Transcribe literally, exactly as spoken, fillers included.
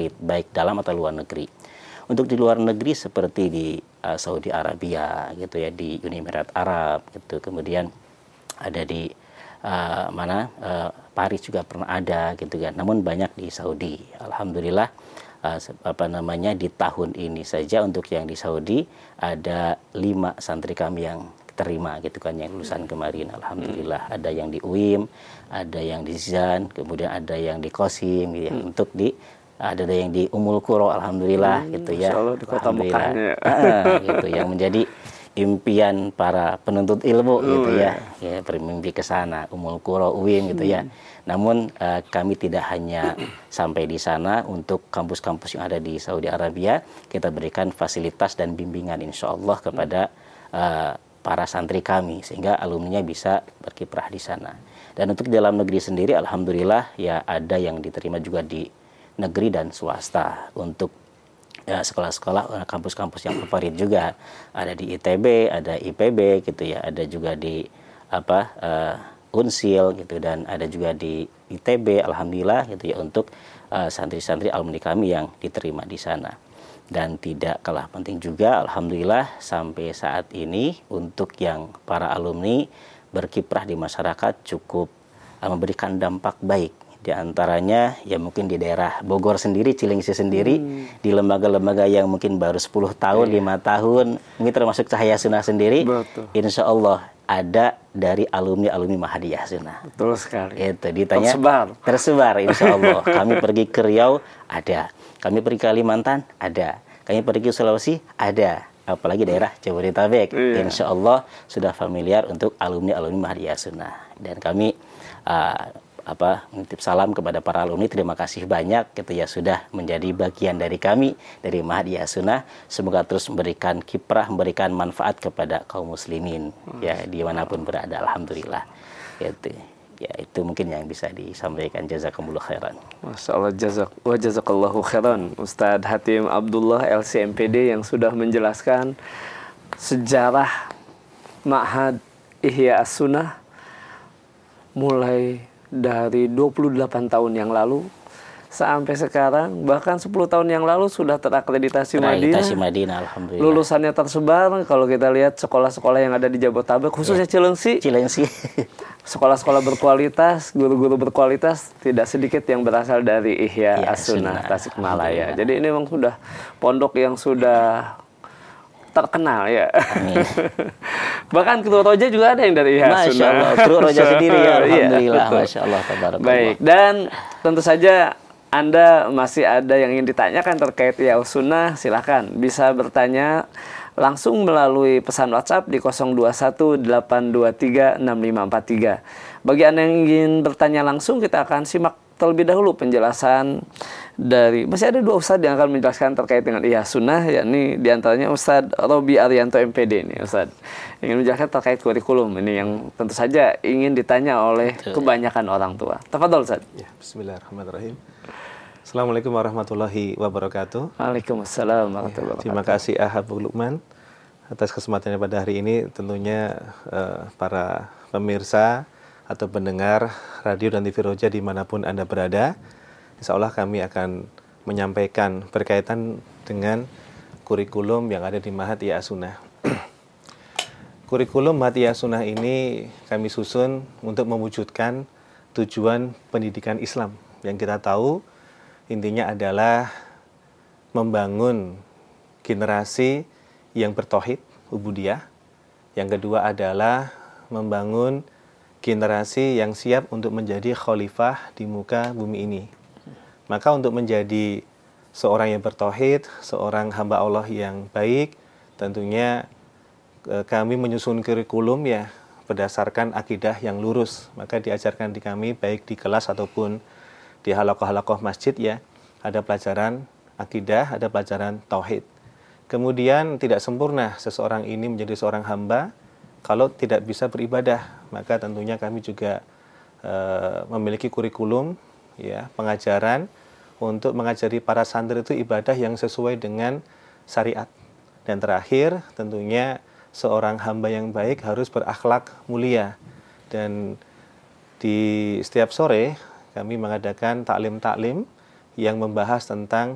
favorit, baik dalam atau luar negeri. Untuk di luar negeri seperti di uh, Saudi Arabia gitu ya, di Uni Emirat Arab gitu, kemudian ada di uh, mana uh, Paris juga pernah ada gitu kan. Namun banyak di Saudi. Alhamdulillah uh, apa namanya di tahun ini saja untuk yang di Saudi ada lima santri kami yang terima gitu kan, yang lulusan kemarin. Alhamdulillah ada yang di U I M, ada yang di Zan, kemudian ada yang di Qasim gitu ya. Hmm. Untuk di ada yang di Ummul Qura, alhamdulillah hmm, gitu ya. Di kota Mekahnya. Ah, gitu yang menjadi impian para penuntut ilmu oh, gitu ya. Ya, bermimpi ke sana, Ummul Qura, U I M gitu hmm. ya. Namun uh, kami tidak hanya sampai di sana, untuk kampus-kampus yang ada di Saudi Arabia kita berikan fasilitas dan bimbingan insyaallah kepada uh, para santri kami sehingga alumninya bisa berkiprah di sana. Dan untuk di dalam negeri sendiri alhamdulillah ya ada yang diterima juga di negeri dan swasta. Untuk ya, sekolah-sekolah kampus-kampus yang favorit juga ada di I T B, ada I P B gitu ya, ada juga di apa uh, Unsil gitu, dan ada juga di I T B alhamdulillah gitu ya, untuk uh, santri-santri alumni kami yang diterima di sana. Dan tidak kalah penting juga alhamdulillah sampai saat ini untuk yang para alumni berkiprah di masyarakat cukup uh, memberikan dampak baik. Di antaranya ya mungkin di daerah Bogor sendiri, Cilengsi sendiri, hmm. di lembaga-lembaga yang mungkin baru sepuluh tahun, lima yeah. tahun, mungkin termasuk Cahaya Sunnah sendiri. Betul. Insya Allah ada dari alumni-alumni Mahadiyah Sunnah. Betul sekali. Itu ditanya tersebar. Tersebar insya Allah. Kami pergi ke Riau ada, kami pergi ke Kalimantan ada, kami pergi ke Sulawesi ada, apalagi daerah Jabodetabek. Yeah. Insya Allah sudah familiar untuk alumni-alumni Mahadiyah Sunnah. Dan kami uh, apa menitip salam kepada para alumni, terima kasih banyak gitu ya sudah menjadi bagian dari kami dari Mahadiyah Sunnah. Semoga terus memberikan kiprah, memberikan manfaat kepada kaum muslimin ya dimanapun berada, alhamdulillah. Gitu. Ya itu mungkin yang bisa disampaikan. Jazakumullah khairan. Masya Allah, jazak wa jazakallahu khairan Ustadz Hatim Abdullah L C M P D yang sudah menjelaskan sejarah Ma'had Ihya As-Sunnah mulai dari dua puluh delapan tahun yang lalu sampai sekarang, bahkan sepuluh tahun yang lalu sudah terakreditasi Madinah. Madinah, alhamdulillah. Lulusannya tersebar, kalau kita lihat sekolah-sekolah yang ada di Jabodetabek, khususnya ya. Cilengsi. Cilengsi. Sekolah-sekolah berkualitas, guru-guru berkualitas, tidak sedikit yang berasal dari Ihya ya, As-Sunnah Tasikmalaya. Jadi ini memang sudah pondok yang sudah terkenal ya. Amin. Bahkan Kru Roja juga ada yang dari Ihya As-Sunnah. Masya Allah, Kru Roja sendiri ya, alhamdulillah. Ya, Masya Allah, tabarakallah. Baik, dan tentu saja Anda masih ada yang ingin ditanyakan terkait Ihya As-Sunnah, silakan bisa bertanya langsung melalui pesan WhatsApp di nol dua satu delapan dua tiga enam lima empat tiga. Bagi Anda yang ingin bertanya langsung, kita akan simak terlebih dahulu penjelasan dari, masih ada dua Ustadz yang akan menjelaskan terkait dengan Ihya Sunnah, yakni diantaranya Ustadz Robi Arianto M P D ini, Ustadz ingin menjelaskan terkait kurikulum ini yang tentu saja ingin ditanya oleh Betul. kebanyakan orang tua. Tafadhol Ustadz. Ya, Bismillahirrahmanirrahim. Assalamualaikum warahmatullahi wabarakatuh. Waalaikumsalam warahmatullahi wabarakatuh. Terima kasih Habib Lukman atas kesempatannya pada hari ini. Tentunya uh, para pemirsa atau pendengar radio dan T V Roja dimanapun Anda berada, insya Allah kami akan menyampaikan berkaitan dengan kurikulum yang ada di Ma'had Ihya As-Sunnah. Kurikulum Ma'had Ihya As-Sunnah ini kami susun untuk mewujudkan tujuan pendidikan Islam. Yang kita tahu intinya adalah membangun generasi yang bertauhid, ubudiyah. Yang kedua adalah membangun generasi yang siap untuk menjadi khalifah di muka bumi ini. Maka untuk menjadi seorang yang bertauhid, seorang hamba Allah yang baik, tentunya e, kami menyusun kurikulum ya berdasarkan akidah yang lurus. Maka diajarkan di kami baik di kelas ataupun di halakoh-halakoh masjid ya, ada pelajaran akidah, ada pelajaran tauhid. Kemudian tidak sempurna seseorang ini menjadi seorang hamba kalau tidak bisa beribadah, maka tentunya kami juga e, memiliki kurikulum ya pengajaran untuk mengajari para santri itu ibadah yang sesuai dengan syariat. Dan terakhir tentunya seorang hamba yang baik harus berakhlak mulia. Dan di setiap sore kami mengadakan taklim-taklim yang membahas tentang